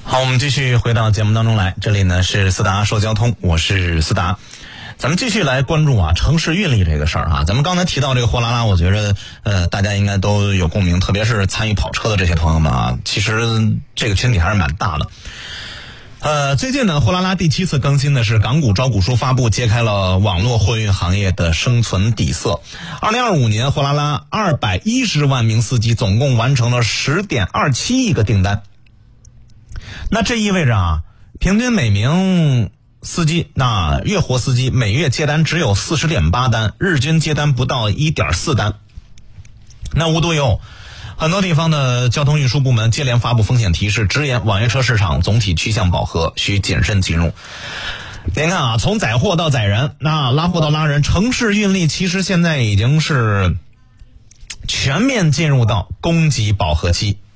好，我们继续回到节目当中来，这里呢是思达说交通，我是思达。咱们继续来关注城市运力这个事儿啊。咱们刚才提到这个货拉拉，我觉得大家应该都有共鸣，特别是参与跑车的这些朋友们啊，其实这个群体还是蛮大的。最近呢，货拉拉第7次更新的是港股招股书发布，揭开了网络货运行业的生存底色。2025年，货拉拉210万名司机总共完成了10.27亿个订单。那这意味着平均每名司机，那月活司机每月接单只有40.8单，日均接单不到1.4单。那无独有很多地方的交通运输部门接连发布风险提示，直言网约车市场总体趋向饱和，需谨慎进入。您看从载货到载人，那拉货到拉人，城市运力其实现在已经是全面进入到供给饱和期。